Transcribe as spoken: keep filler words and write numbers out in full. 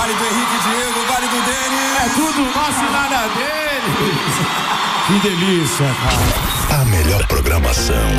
Vale do Henrique Diego, Vale do Denis. É tudo nosso e nada deles. Que delícia, cara. A melhor programação